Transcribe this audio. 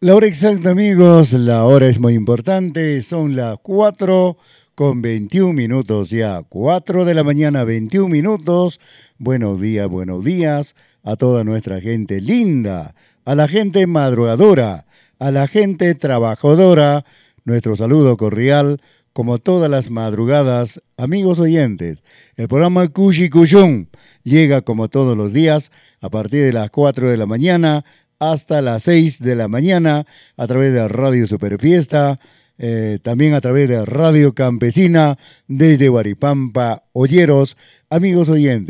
La hora exacta, amigos, la hora es muy importante, son las 4 con 21 minutos ya, 4 de la mañana, 21 minutos. Buenos días a toda nuestra gente linda, a la gente madrugadora, a la gente trabajadora. Nuestro saludo cordial, como todas las madrugadas, amigos oyentes. El programa Cushi Cuyún llega como todos los días a partir de las 4 de la mañana hasta las 6 de la mañana a través de Radio Superfiesta, también a través de Radio Campesina desde Huaripampa, Olleros, amigos oyentes.